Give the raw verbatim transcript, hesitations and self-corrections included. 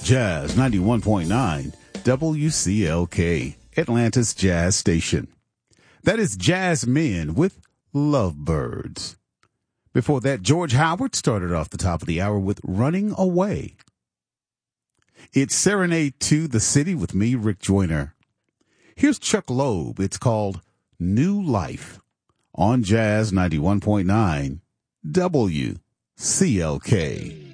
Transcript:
Jazz ninety-one point nine W C L K, Atlanta's Jazz Station. That is Jazzmen with Lovebirds. Before that, George Howard started off the top of the hour with Running Away. It's Serenade to the City with me, Rick Joyner. Here's Chuck Loeb. It's called New Life on Jazz ninety-one point nine W C L K.